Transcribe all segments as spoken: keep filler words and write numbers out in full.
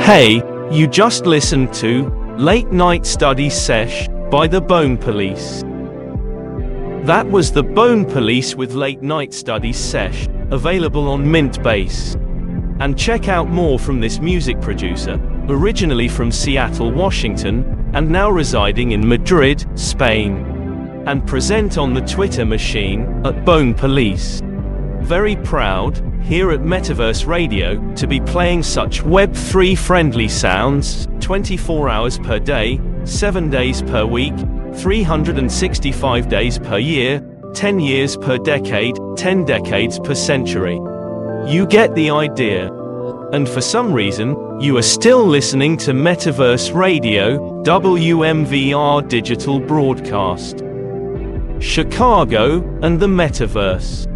Hey, you just listened to Late Night Study Sesh by the Bone Police. That was the Bone Police with Late Night Study Sesh, available on Mintbase. And check out more from this music producer, originally from Seattle, Washington, and now residing in Madrid, Spain. And present on the Twitter machine, at Bone Police. Very proud, here at Metaverse Radio, to be playing such web three friendly sounds, twenty-four hours per day, seven days per week, three hundred sixty-five days per year, ten years per decade, ten decades per century. You get the idea. And for some reason, you are still listening to Metaverse Radio, W M V R Digital Broadcast. Chicago and the Metaverse.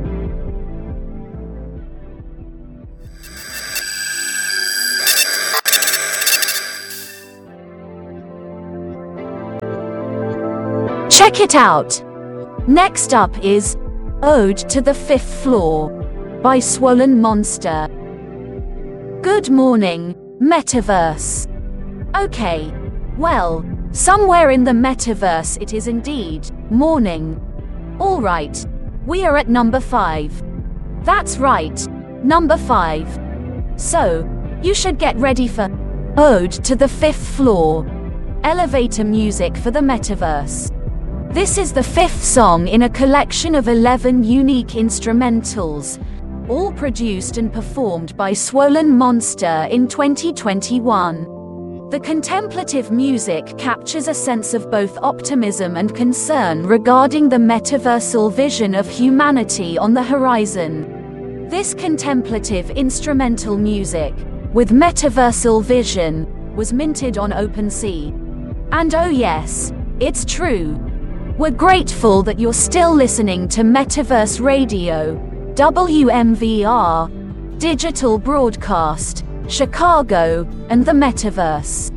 Check it out! Next up is Ode to the Fifth Floor by Swollen Monster. Good morning, Metaverse. Okay, well, somewhere in the Metaverse it is indeed morning. Alright, we are at number five. That's right, number five. So, you should get ready for Ode to the Fifth Floor. Elevator music for the Metaverse. This is the fifth song in a collection of eleven unique instrumentals, all produced and performed by Swollen Monster in twenty twenty-one. The contemplative music captures a sense of both optimism and concern regarding the metaversal vision of humanity on the horizon. This contemplative instrumental music, with metaversal vision, was minted on OpenSea. And oh yes, it's true. We're grateful that you're still listening to Metaverse Radio, W M V R, Digital Broadcast, Chicago, and the Metaverse.